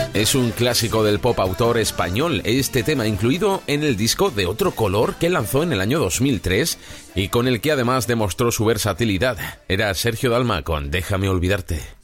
Es un clásico del pop autor español, este tema incluido en el disco De Otro Color que lanzó en el año 2003 y con el que además demostró su versatilidad. Era Sergio Dalma con Déjame Olvidarte.